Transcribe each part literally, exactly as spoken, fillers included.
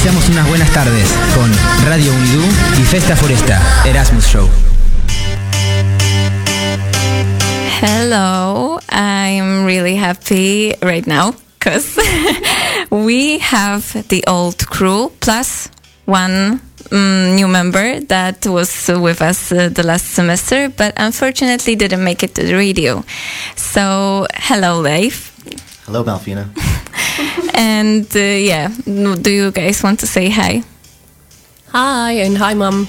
deseamos unas buenas tardes con Radio Unidú y Festa Foresta, Erasmus Show. Hello, I'm really happy right now because we have the old crew plus one um, new member that was with us uh, the last semester, but unfortunately didn't make it to the radio. So, hello, Leif. Hello, Malfina. And uh, yeah, do you guys want to say hi? Hi, and hi, Mom.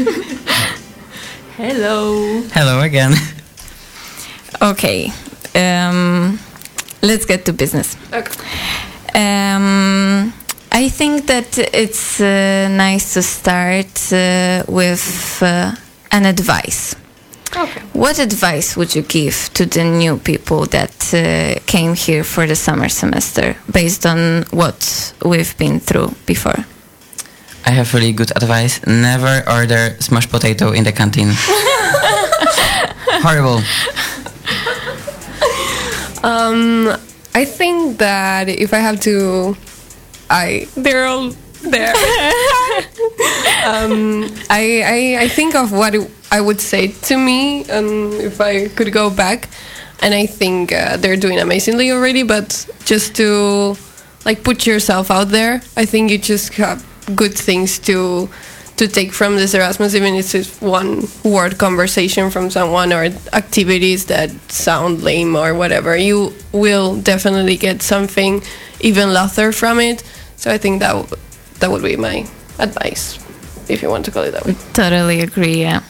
Hello. Hello again. Okay, um, let's get to business. Okay. Um, I think that it's uh, nice to start uh, with uh, an advice. Okay. What advice would you give to the new people that uh, came here for the summer semester based on what we've been through before? I have really good advice. Never order smashed potato in the canteen. Horrible. Um, I think that if I have to, I they're all there. um, I, I I think of what I would say to me, and if I could go back, and I think uh, they're doing amazingly already. But just to like put yourself out there, I think you just have good things to to take from this Erasmus, even if it's one word conversation from someone or activities that sound lame or whatever. You will definitely get something even louder from it. So I think that w- that would be my advice, if you want to call it that way. Totally agree, yeah.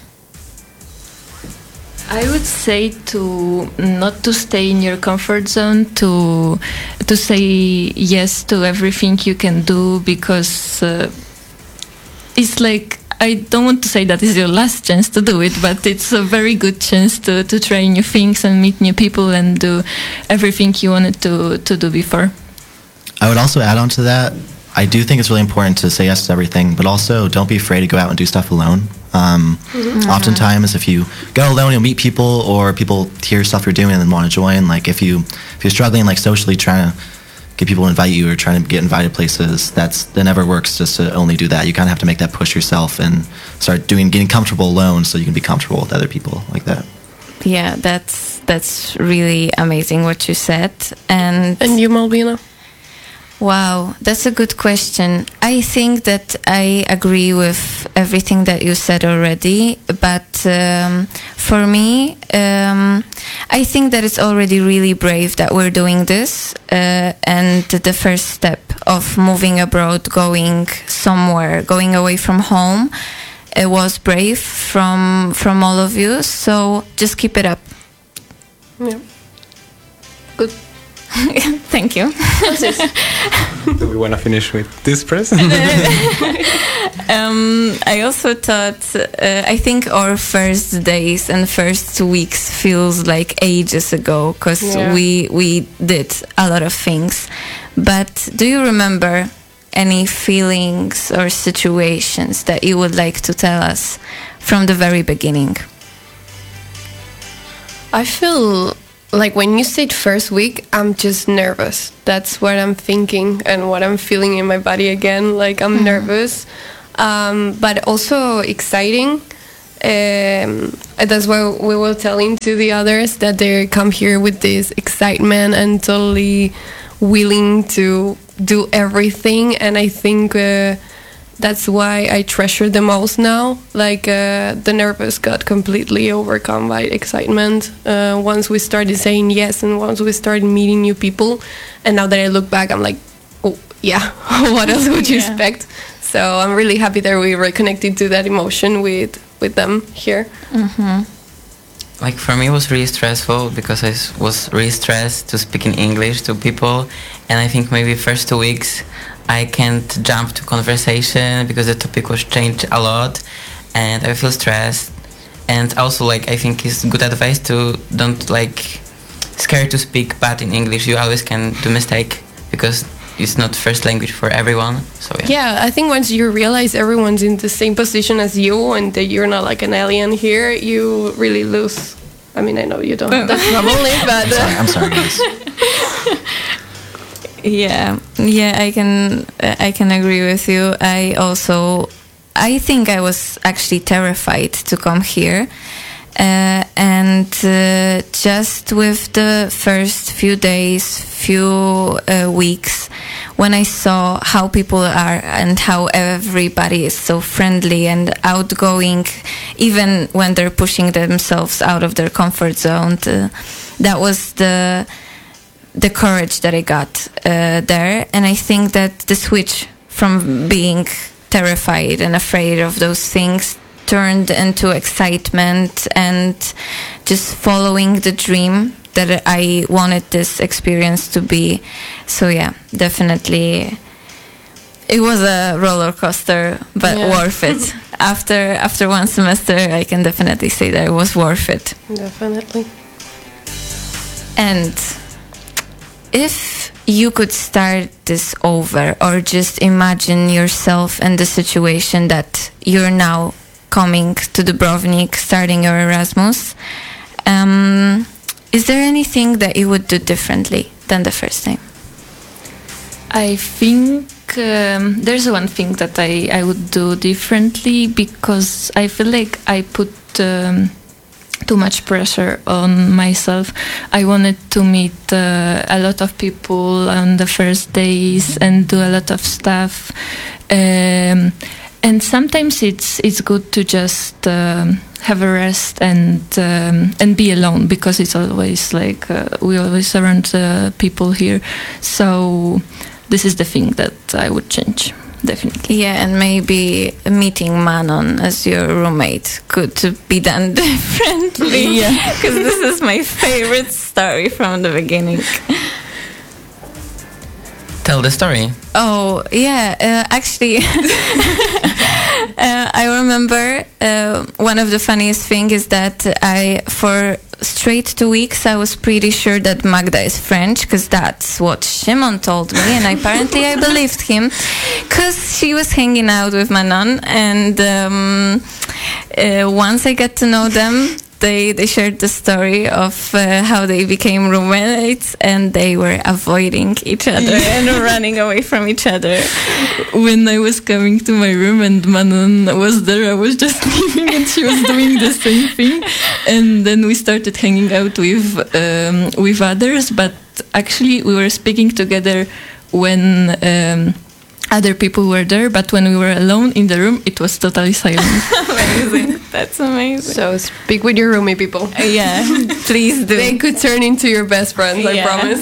I would say to not to stay in your comfort zone, to to say yes to everything you can do, because uh, it's like, I don't want to say that is your last chance to do it, but it's a very good chance to, to try new things and meet new people and do everything you wanted to, to do before. I would also add on to that, I do think it's really important to say yes to everything, but also don't be afraid to go out and do stuff alone. Um, mm-hmm. Oftentimes, if you go alone, you'll meet people, or people hear stuff you're doing and then want to join. Like if you if you're struggling, like socially trying to get people to invite you or trying to get invited places, that's that never works just to only do that. You kind of have to make that push yourself and start doing getting comfortable alone, so you can be comfortable with other people like that. Yeah, that's that's really amazing what you said. And And you, Malvina? Wow, that's a good question. I think that I agree with everything that you said already, but um, for me, um, I think that it's already really brave that we're doing this, uh, and the first step of moving abroad, going somewhere, going away from home, it was brave from from all of you, so just keep it up. Yeah. Good. Thank you. Do we want to finish with this present? um, I also thought, uh, I think our first days and first weeks feels like ages ago, because yeah. we we did a lot of things. But do you remember any feelings or situations that you would like to tell us from the very beginning? I feel like when you said first week, I'm just nervous. That's what I'm thinking and what I'm feeling in my body again. Like I'm mm-hmm. nervous, um, but also exciting. Um, that's why we were telling to the others that they come here with this excitement and totally willing to do everything. And I think uh, that's why I treasure the most now. Like uh, the nervous got completely overcome by excitement uh, once we started saying yes and once we started meeting new people. And now that I look back, I'm like, oh yeah, what else would you yeah. expect? So I'm really happy that we reconnected to that emotion with with them here. Mm-hmm. Like for me, it was really stressful because I was really stressed to speak in English to people, and I think maybe first two weeks I can't jump to conversation because the topic was changed a lot, and I feel stressed. And also, like, I think it's good advice to don't like scared to speak bad in English. You always can do mistake because it's not first language for everyone. So yeah. Yeah, I think once you realize everyone's in the same position as you and that you're not like an alien here, you really lose. I mean, I know you don't have that probably, but I'm sorry, I'm sorry guys. Yeah, yeah, I can, I can agree with you. I also, I think I was actually terrified to come here. Uh, and uh, just with the first few days, few uh, weeks, when I saw how people are and how everybody is so friendly and outgoing, even when they're pushing themselves out of their comfort zone, to, that was the the courage that I got uh, there. And I think that the switch from being terrified and afraid of those things turned into excitement and just following the dream that I wanted this experience to be. So yeah, definitely it was a roller coaster, but Yeah. worth it. After after one semester, I can definitely say that it was worth it. Definitely. And if you could start this over, or just imagine yourself in the situation that you're now coming to Dubrovnik, starting your Erasmus, um, is there anything that you would do differently than the first time? I think um, there's one thing that I, I would do differently, because I feel like I put um, too much pressure on myself. I wanted to meet uh, a lot of people on the first days and do a lot of stuff. Um, and sometimes it's it's good to just um, have a rest and um, and be alone, because it's always like uh, we always around uh, people here. So this is the thing that I would change, definitely. Yeah, and maybe meeting Manon as your roommate could be done differently. Yeah. Because this is my favorite story from the beginning. Tell the story. Oh, yeah, uh, actually, uh, I remember uh, one of the funniest things is that I, for straight two weeks, I was pretty sure that Magda is French, because that's what Shimon told me, and apparently I believed him, because she was hanging out with Manon, and um, uh, once I got to know them, They, they shared the story of uh, how they became roommates, and they were avoiding each other and running away from each other. When I was coming to my room and Manon was there, I was just leaving and she was doing the same thing. And then we started hanging out with um, with others, but actually we were speaking together when um, other people were there, but when we were alone in the room, it was totally silent. Amazing. That's amazing. So speak with your roomie people. Uh, yeah, please do. They could turn into your best friends, I Yeah. promise.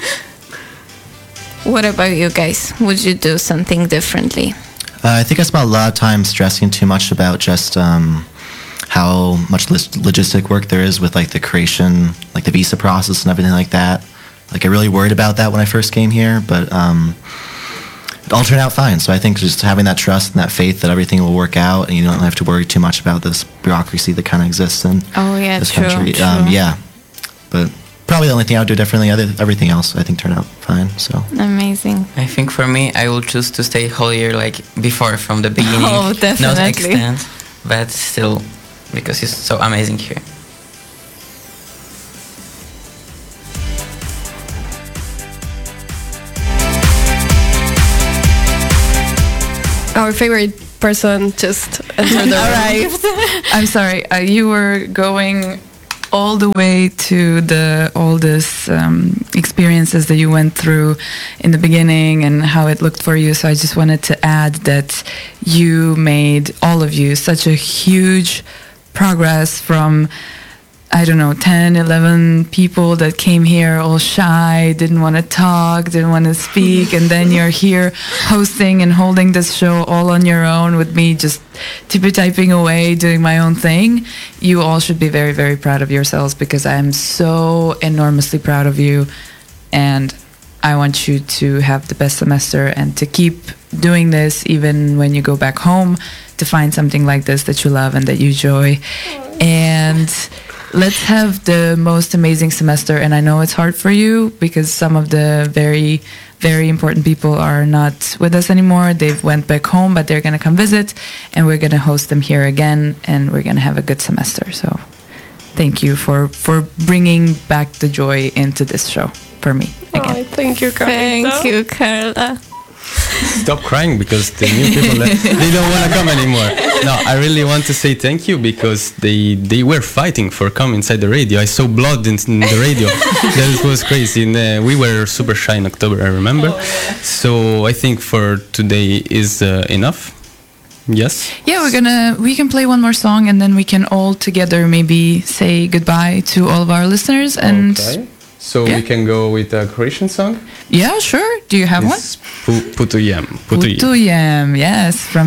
What about you guys? Would you do something differently? Uh, I think I spent a lot of time stressing too much about just um, how much log- logistic work there is with like the creation, like the visa process and everything like that. Like I really worried about that when I first came here, but um, it all turned out fine. So I think just having that trust and that faith that everything will work out, and you don't have to worry too much about this bureaucracy that kind of exists in Oh yeah, this true. country. true. Um, yeah, but probably the only thing I would do differently, other everything else, I think turned out fine. So. Amazing. I think for me, I will choose to stay whole year like before from the beginning. Oh, Not definitely. extend, but still, because it's so amazing here. Our favorite person just entered the room. Arrived. I'm sorry, uh, you were going all the way to the all this um, experiences that you went through in the beginning and how it looked for you. So I just wanted to add that you made, all of you, such a huge progress from, I don't know, ten, eleven people that came here all shy, didn't want to talk, didn't want to speak, and then you're here hosting and holding this show all on your own with me just tippy typing away, doing my own thing. You all should be very, very proud of yourselves, because I am so enormously proud of you, and I want you to have the best semester and to keep doing this even when you go back home, to find something like this that you love and that you enjoy. And let's have the most amazing semester. And I know it's hard for you because some of the very, very important people are not with us anymore. They've went back home, but they're going to come visit, and we're going to host them here again, and we're going to have a good semester. So thank you for, for bringing back the joy into this show. for me again. Oh, thank you, Carlita. Thank you, Carla. Stop crying because the new people that, they don't want to come anymore. No, I really want to say thank you because they they were fighting for come inside the radio. I saw blood in, in the radio. That was crazy. And, uh, we were super shy in October, I remember. Oh, yeah. So I think for today is uh, enough. Yes. Yeah, we're gonna we can play one more song and then we can all together maybe say goodbye to all of our listeners and. Okay. So yeah. we can go with a Croatian song? Yeah, sure. Do you have it's one? Putujam. Putujam, yes, from